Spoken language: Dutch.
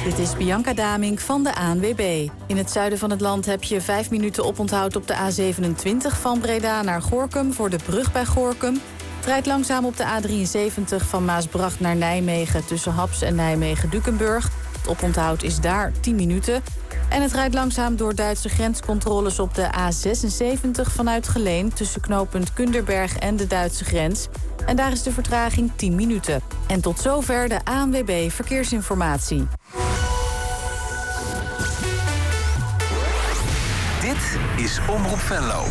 Dit is Bianca Damink van de ANWB. In het zuiden van het land heb je 5 minuten oponthoud op de A27 van Breda naar Gorinchem voor de brug bij Gorinchem. Het rijdt langzaam op de A73 van Maasbracht naar Nijmegen tussen Haps en Nijmegen-Dukenburg. Het oponthoud is daar 10 minuten. En het rijdt langzaam door Duitse grenscontroles op de A76 vanuit Geleen tussen knooppunt Kunderberg en de Duitse grens. En daar is de vertraging 10 minuten. En tot zover de ANWB Verkeersinformatie. Dit is Omroep Venlo.